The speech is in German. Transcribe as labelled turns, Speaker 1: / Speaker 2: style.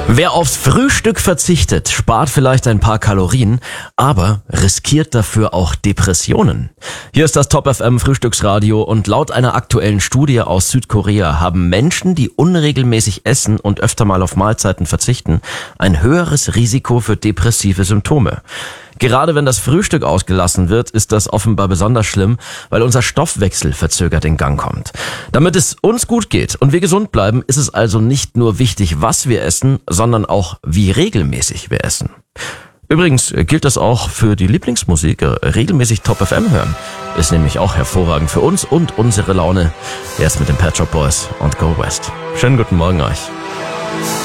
Speaker 1: Wer aufs Frühstück verzichtet, spart vielleicht ein paar Kalorien, aber riskiert dafür auch Depressionen. Hier ist das Top FM Frühstücksradio und laut einer aktuellen Studie aus Südkorea haben Menschen, die unregelmäßig essen und öfter mal auf Mahlzeiten verzichten, ein höheres Risiko für depressive Symptome. Gerade wenn das Frühstück ausgelassen wird, ist das offenbar besonders schlimm, weil unser Stoffwechsel verzögert in Gang kommt. Damit es uns gut geht und wir gesund bleiben, ist es also nicht nur wichtig, was wir essen, sondern auch, wie regelmäßig wir essen. Übrigens gilt das auch für die Lieblingsmusik. Regelmäßig Top FM hören ist nämlich auch hervorragend für uns und unsere Laune. Erst mit den Pet Shop Boys und Go West. Schönen guten Morgen euch.